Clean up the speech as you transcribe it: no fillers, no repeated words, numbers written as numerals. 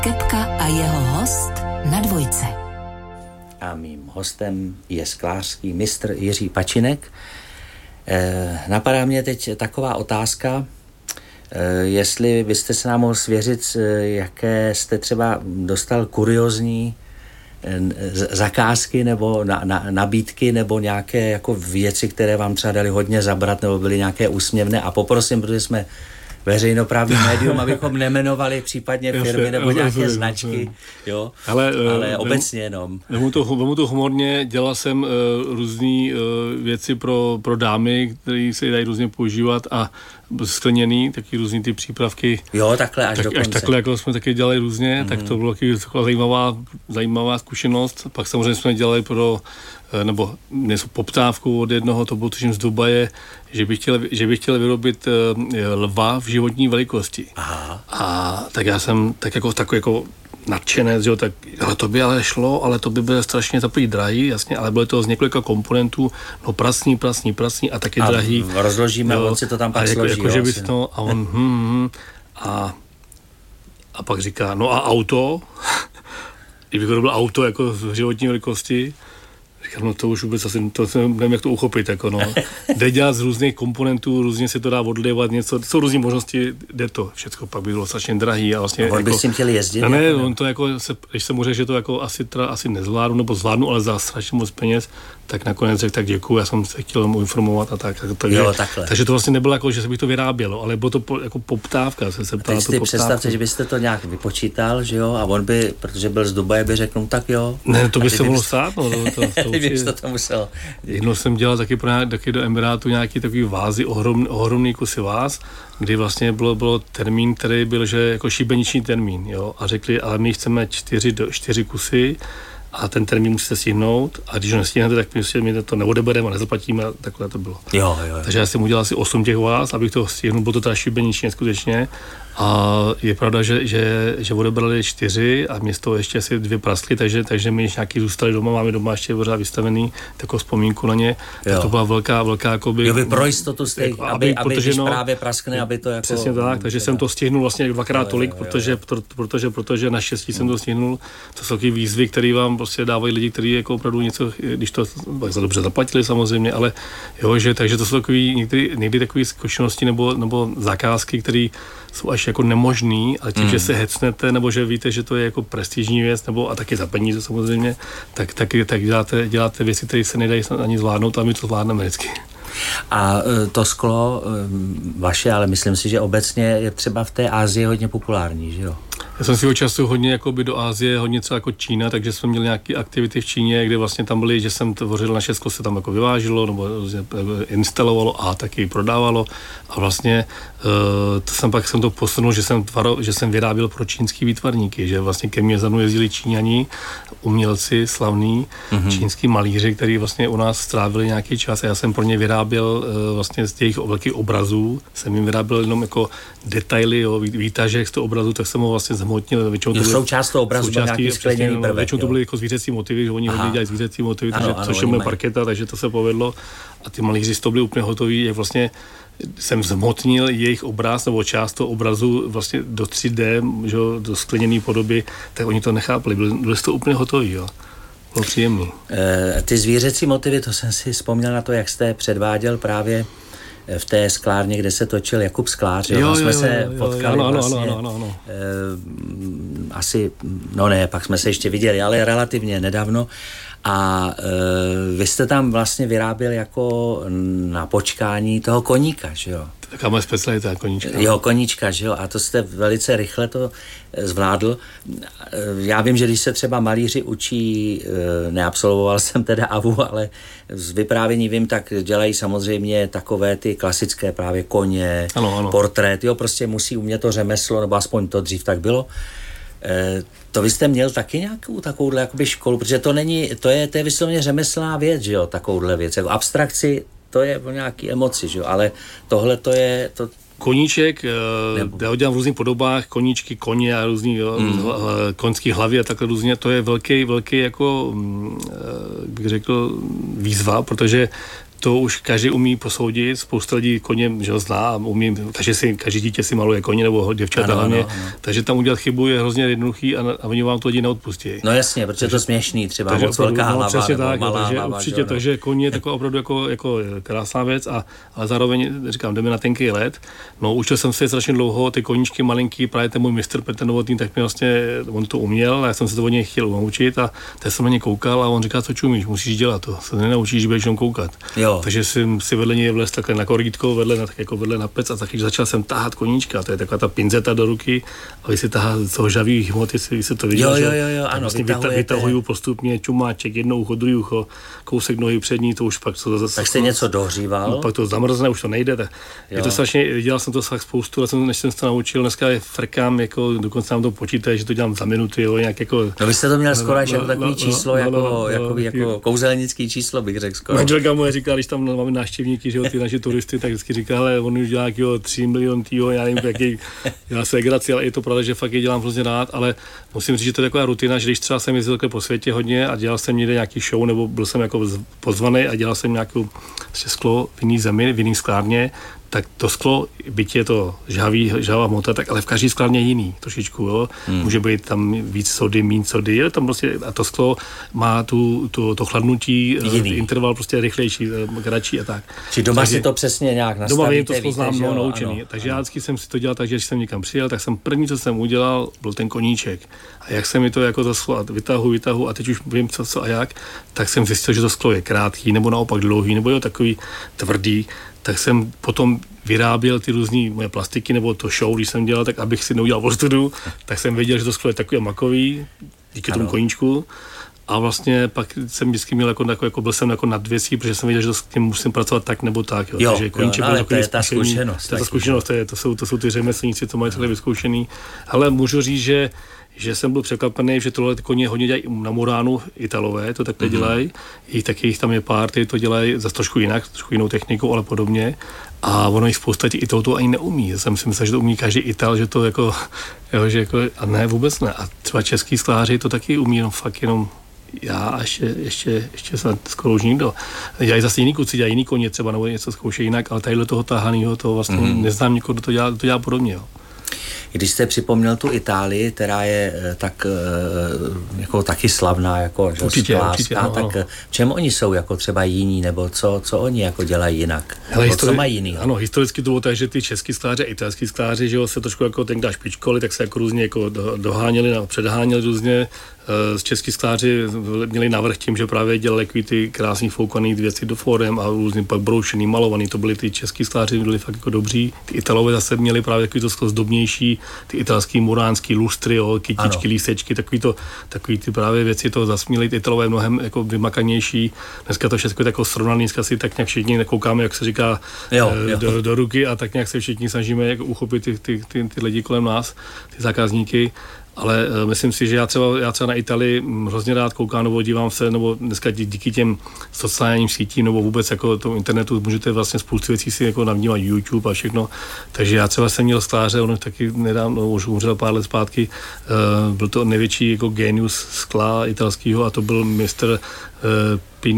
Kepka a jeho host na Dvojce. A mým hostem je sklářský mistr Jiří Pačinek. Napadá mě teď taková otázka, jestli byste se nám mohl svěřit, jaké jste třeba dostal kuriózní zakázky nebo nabídky nebo nějaké jako věci, které vám třeba dali hodně zabrat nebo byly nějaké úsměvné. A poprosím, protože jsme veřejnoprávní médium, abychom nemenovali případně firmy nebo nějaké značky, jo, ale obecně jenom. Vemu to humorně, dělal jsem různé věci pro dámy, které se dají různě používat a skleněný, taky různý ty přípravky. Jo, takhle až do konce. Až takhle, jako jsme taky dělali různě, tak to bylo taková zajímavá zkušenost. Pak samozřejmě jsme dělali nebo něco poptávku od jednoho, to bylo tuším z Dubaje, že by chtěl vyrobit lva v životní velikosti. Aha. A tak já jsem takový jako nadšenec, jo, tak ale to by ale šlo, ale to by bylo strašně takový drahý, jasně, ale bylo to z několika komponentů, no prasný a taky drahý. A rozložíme, on si to tam pak složí. Jako, že bys to, a on, a pak říká, no a auto, kdybych vyrobil auto jako v životní velikosti, říkám, no to už vůbec asi, to nevím, jak to uchopit, jako no. Jde dělat z různých komponentů, různě se to dá odlivat, něco, jsou různé možnosti, jde to, všecko pak by bylo strašně drahý a vlastně. A on by s tím chtěl jezdit? Ne, on to jako, když jsem mu řekl, že to jako asi nezvládnu, nebo zvládnu, ale za strašně moc peněz, tak nakonec řekl, tak děkuju, já jsem se chtěl mu informovat a tak. Jo, takhle. Takže to vlastně nebylo jako, že se bych to vyrábělo, ale bylo to jako poptávka, se ptala to poptávka. Představte, že byste to nějak vypočítal, že jo, a on by, protože byl z Dubaje, by řekl, no tak jo. Ne, to by se mohlo stát, no, to musel. Jednou jsem dělal taky do Emirátu nějaký takový vázy, ohromný kusy váz, kdy vlastně bylo termín, který byl, že jako šibeniční termín, jo, a řekli, ale my chceme 4 kusy a ten termín musíte stihnout a když ho nestihnete, tak my to neodebereme a nezaplatíme a takhle to bylo. Jo. Takže já jsem udělal asi 8 těch váz, abych to stihnul, bylo to teda šibeniční skutečně. A je pravda, že odebrali 4 a mě z toho ještě asi 2 praskly, takže my nějaký zůstali doma, máme doma ještě pořád vystavený takovou vzpomínku na ně. Tak to byla velká jakoby. Jo, vy pro jistotu jste, jako, aby když právě praskne, aby to jako. Přesně tak, takže jsem to stihnul vlastně 2krát tolik, protože naštěstí jsem to stihnul. To jsou takové výzvy, které vám prostě dávají lidi, kteří jako opravdu něco, když to za dobře zaplatili samozřejmě, ale jo, že takže to jsou takový někdy takové zkušenosti nebo zakázky, které jsou až jako nemožný, ale tím, že se hecnete, nebo že víte, že to je jako prestižní věc, nebo a taky za peníze samozřejmě, tak děláte věci, které se nedají ani zvládnout a my to zvládneme vždycky. A to sklo vaše, ale myslím si, že obecně je třeba v té Asii hodně populární, že jo? Já jsem svýho času hodně jakoby do Asie, hodně třeba jako Čína, takže jsme měli nějaké aktivity v Číně, kde vlastně tam byly, že jsem tvořil naše sklo, se tam jako vyvážilo nebo instalovalo a taky prodávalo a vlastně pak jsem to posunul, že jsem vyráběl pro čínský výtvarníky, že vlastně ke mně za mnou jezdili Číňani, umělci slavní, čínský malíři, kteří vlastně u nás strávili nějaký čas a já jsem pro ně vyráběl vlastně z těch velkých obrazů, jsem jim vyráběl jenom jako detaily, jo, výtažek z toho obrazu, tak jsem ho vlastně zhmotnil. Součást toho obrazu byl nějaký skleněný prvek. Většinou to byly jako zvířecí motivy, že oni hodně dělají zvířecí motivy, což je moje parketa, takže to se povedlo a ty malíři to byli úplně hotoví, jak vlastně jsem zhmotnil jejich obraz nebo část toho obrazu vlastně do 3D, že, do skleněné podoby, tak oni to nechápali, byli to úplně hotoví, jo. Bylo příjemný. Ty zvířecí motivy, to jsem si vzpomněl na to, jak jste předváděl právě v té sklárně, kde se točil Jakub Sklář. Jo, jsme se potkali vlastně. Asi, pak jsme se ještě viděli, ale relativně nedávno. A vy jste tam vlastně vyráběl jako na počkání toho koníka, že jo? Taká moje specialita, koníčka. Jo, koníčka, že jo? A to jste velice rychle to zvládl. Já vím, že když se třeba malíři učí, neabsolvoval jsem teda AVU, ale z vyprávění vím, tak dělají samozřejmě takové ty klasické právě koně, portrét, jo, prostě musí umět to řemeslo, nebo aspoň to dřív tak bylo. To vy jste měl taky nějakou takovouhle jakoby školu, protože to je vysloveně řemeslná věc, že jo, takovouhle věc, jako abstrakci, to je o nějaký emoci, že jo, ale tohle to je to. Koníček, já ho dělám v různých podobách, koníčky, koně a různý koňský hlavy a takhle různě, to je velký jako, bych řekl, výzva, protože to už každý umí posoudit, spousta lidí koně, že ho zná, umí, každý dítě si maluje koně nebo děvčata hlavně, takže tam udělat chybu je hrozně jednoduchý a oni vám to lidi neodpustí. No jasně, protože to směšný, třeba moc velká hlava, přesně nebo tak, malá takže hlava. Určitě, takže koně je taková opravdu jako krásná věc, ale zároveň říkám, jdeme na tenký led. No, učil jsem se strašně dlouho, ty koníčky malinký, právě ten můj mistr Petr Novotný, tak mi vlastně, on to uměl a já jsem se to od něj chtěl naučit a teď jsem na ně koukal a on říká, co čumíš, musíš dělat to, se nenaučíš, budeš jenom koukat. Jo. Takže jsem si vedle něj vlez takhle na korítko, vedle na pec a taky začal jsem tahat koníčka, to je taková ta pinzeta do ruky, a vy si tahá z toho žavý hmoty, jestli se to viděl, jo, ano, vlastně vytahuju postupně čumáček, jedno ucho, druhý ucho, kousek nohy přední, to už pak to zase. Tak jste něco dohříval? No, pak to zamrzne, už to nejde. Je to strašně, dělal jsem to fakt spoustu, než jsem se to naučil, dneska je frkám, jako dokonce nám to počítají, že to dělám za minuty, jo, nějak jako. No vy jste to měl skoro až jako takový číslo, jako kouzelnický číslo, bych řekl skoro. Manželka moje říká, když tam máme návštěvníky, že jo, ty naši turisty, tak vždycky říká, ale on už dělá 3 milion týho, já nevím, jaký dělá se legraci, ale je to pravda, že fakt je dělám hrozně rád, ale musím říct, že to je taková rutina, že když třeba jsem jezdil po světě hodně a dělal jsem někde nějaký show, nebo byl jsem jako pozvaný a dělal jsem nějakou sklo v jiný zemi, v jiný sklárně, tak to sklo, byť je to žhavá hmota, tak ale v každý sklárně je jiný trošičku, jo. Může být tam víc sody, míň sody, je tam prostě, a to sklo má to chladnutí, interval prostě rychlejší, kratší a tak. Či doma si to přesně nějak nastavíte? Doma vím, to sklo znám naučený, ano, takže já vždycky jsem si to dělal tak, že když jsem někam přijel, tak jsem první, co jsem udělal, byl ten koníček. A jak se mi to jako to sklo vytahu a teď už vím co a jak, tak jsem zjistil, že to sklo je krátký, nebo naopak dlouhý, nebo je takový tvrdý, tak jsem potom vyráběl ty různý moje plastiky, nebo to show, když jsem dělal, tak abych si neudělal ostudu, tak jsem věděl, že to sklo je takový makový, díky tomu koníčku. A vlastně pak jsem vždycky měl jako byl jsem jako nad věcí, protože jsem věděl, že s tím musím pracovat tak nebo tak. Jo. Takže koníček ale to je ta zkušenost. To je ta zkušenost, to jsou ty řemeslníci, co mají takhle vyzkoušený. Ale můžu říct, že jsem byl překvapený, že tohle koně hodně dělají na Muránu Italové, to takhle dělají. I taky jich tam je pár, ty to dělají zase trošku jinak, trošku jinou technikou, ale podobně. A ono jich spousta těch Italů to ani neumí. Já jsem si myslel, že to umí každý Ital, že to jako, jo, že jako, a ne, vůbec ne. A třeba český skláři to taky umí, jenom já a ještě snad skoro už nikdo. Dělají zase jiný kluci, dělají jiný koně třeba, nebo něco zkoušejí jinak, ale tadyhle toho tahanýho, to vlastně neznám nikoho, kdo to dělá podobně. Jo. Když jste připomněl tu Itálii, která je tak jako taky slavná, jako určitě, tak v čem oni jsou jako třeba jiní, nebo co oni jako dělají jinak? Co mají jiný? Ano, historicky to bylo tak, že ty český skláři a italský skláři, že jo, se trošku jako tenkrát špičkovali, tak se jako různě jako doháněli, předháněli různě. Z český skláři měli navrch tím, že právě dělali ty krásný foukaný věci do forem a různě pak broušený, malovaný, to byli ty český skláři, byli fakt jako dobří. Ty Italové zase měli právě takový to sklo zdobnější, ty italský muránský lustry, jo, kytičky, lísečky, takový ty právě věci to zase měli ty Italové mnohem jako vymakanější. Dneska to všechno je jako srovnaný, dneska si tak nějak všichni nekoukáme, jak se říká, do ruky a tak nějak se všichni snažíme jako uchopit ty lidi kolem nás, ty zákazníky. Ale myslím si, že já třeba na Itálii hrozně rád koukám, nebo dívám se, nebo dneska díky těm sociálním sítím, nebo vůbec jako tomu internetu můžete vlastně spoustu věcí si jako navnímat YouTube a všechno. Takže já třeba jsem měl skláře, on taky nedávno, už umřel pár let zpátky, byl to největší jako genius skla italského a to byl mistr